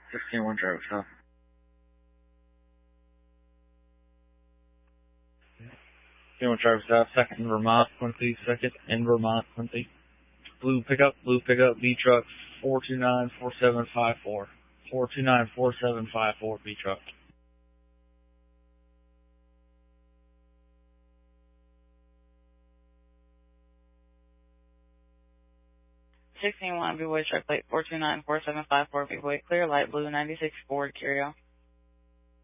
16-1 driver stop. 16-1 driver stop, second in Vermont, Quincy, second in Vermont, Quincy. Blue pickup, B truck, 429-4754. 429-4754, B truck. 16-1, B-Boy truck plate 429-4754, B-Boy, clear light blue 96 Ford carryout.